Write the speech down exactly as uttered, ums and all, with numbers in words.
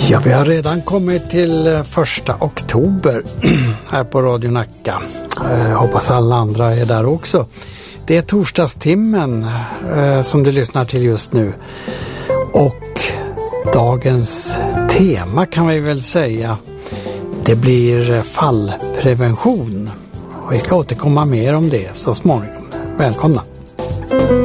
Ja, vi har redan kommit till första oktober här på Radio Nacka. Jag hoppas alla andra är där också. Det är torsdagstimmen eh, som du lyssnar till just nu. Och dagens tema kan vi väl säga, det blir fallprevention. Och vi ska återkomma mer om det så småningom. Välkomna!